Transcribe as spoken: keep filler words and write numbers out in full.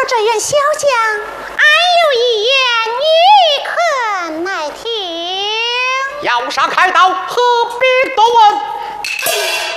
这员小将，俺有一言，你可耐听？ 要杀开刀，何必多问？